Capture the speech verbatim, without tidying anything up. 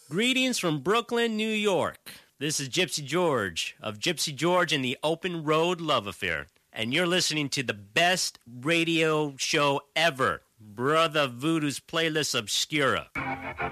Greetings from Brooklyn, New York. This is Gypsy George of Gypsy George and the Open Road Love Affair. And you're listening to the best radio show ever, Brother Voodoo's Playlist Obscura.